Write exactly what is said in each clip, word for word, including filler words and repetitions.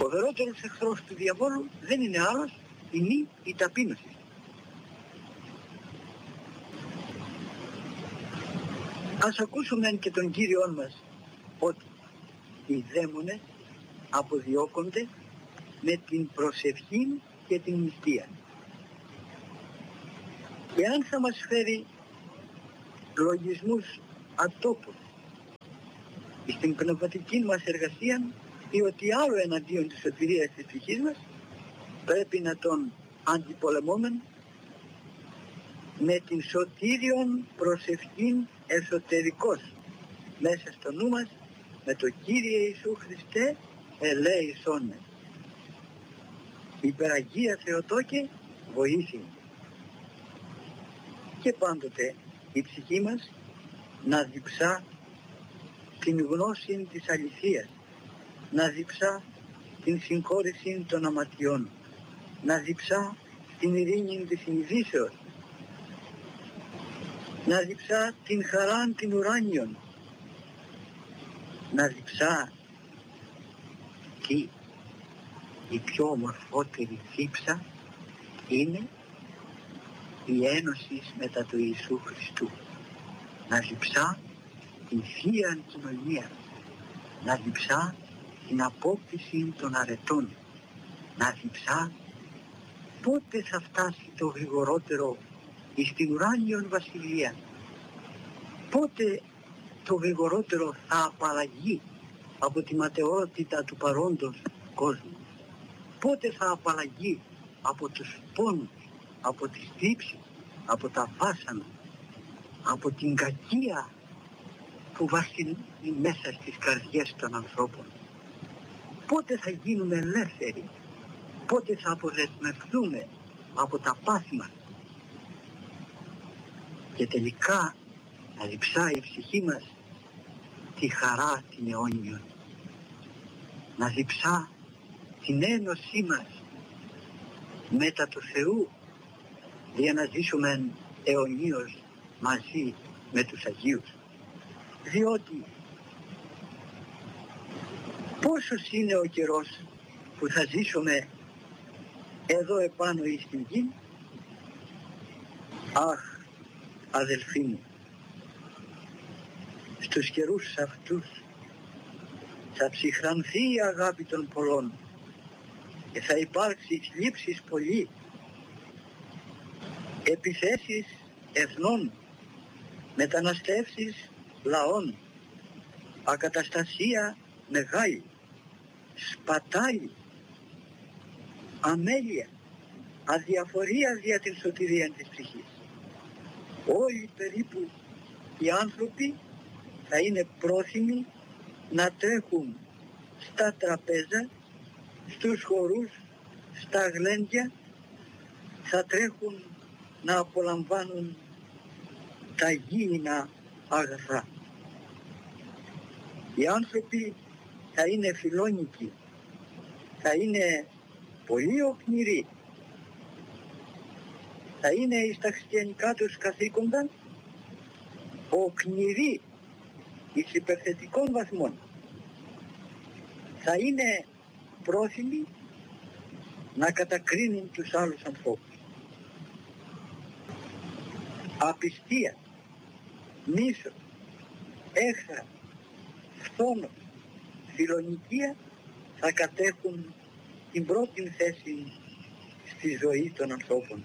φοβερότερος εχθρός του διαβόλου δεν είναι άλλος η η ταπείνωση. Ας ακούσουμε και τον Κύριον μας ότι οι δαίμονες αποδιώκονται με την προσευχή και την νηστεία. Εάν θα μας φέρει λογισμούς ατόπους στην πνευματική μας εργασία ή ότι άλλο εναντίον της σωτηρίας της ψυχής μας, πρέπει να τον αντιπολεμούμε με την σωτήριον προσευχήν εσωτερικός μέσα στο νου μας, με το Κύριε Ιησού Χριστέ ελέησόν με. Υπεραγία Θεοτόκε βοήθη. Και πάντοτε η ψυχή μας να διψά την γνώση της αληθείας, να διψά την συγχώρεση των αματιών, να διψά την ειρήνη της συνειδήσεως, να διψά την χαράν την ουράνιον, να διψά τι η πιο ομορφότερη δίψα είναι η ένωση μετά του Ιησού Χριστού, να διψά την Θεία Κοινωνία, να διψά την απόκτηση των αρετών, να διψά πότε θα φτάσει το γρηγορότερο εις την ουράνιον βασιλεία, πότε το γρηγορότερο θα απαλλαγεί από τη ματαιότητα του παρόντος κόσμου, πότε θα απαλλαγεί από τους πόνους, από τις θλίψεις, από τα βάσανα, από την κακία που βάζει μέσα στις καρδιές των ανθρώπων. Πότε θα γίνουμε ελεύθεροι, πότε θα αποδεσμευτούμε από τα πάθη μας και τελικά να διψάει η ψυχή μας τη χαρά την αιώνιον, να διψά την ένωσή μας μετά του Θεού, για να ζήσουμε αιωνίως μαζί με τους Αγίους. Διότι πόσος είναι ο καιρός που θα ζήσουμε εδώ επάνω εις την γη? Αχ, αδελφοί μου, στους καιρούς αυτούς θα ψυχρανθεί η αγάπη των πολλών και θα υπάρξει θλίψεις πολύ, επιθέσεις εθνών, μεταναστεύσεις λαών, ακαταστασία μεγάλη, σπατάλη, αμέλεια, αδιαφορία δια την σωτηρία της ψυχής. Όλοι περίπου οι άνθρωποι θα είναι πρόθυμοι να τρέχουν στα τραπέζα, στους χορούς, στα γλέντια, θα τρέχουν να απολαμβάνουν τα γήινα αγαθά. Οι άνθρωποι θα είναι φιλόνικοι, θα είναι πολύ οχμηροί, θα είναι εις τα χριστιανικά τους καθήκοντα οχμηροί εις υπερθετικών βαθμών, θα είναι πρόθυμοι να κατακρίνουν τους άλλους ανθρώπους. Απιστία, μίσος, έχθρα, φθόνος, φιλονικία θα κατέχουν την πρώτη θέση στη ζωή των ανθρώπων.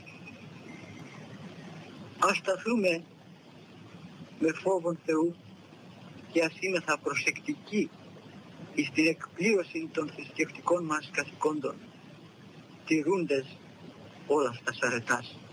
Ας σταθούμε με φόβον Θεού και ας είμεθα προσεκτικοί στην εκπλήρωση των θρησκευτικών μας καθηκόντων, τηρούντες όλα τα αρετάς.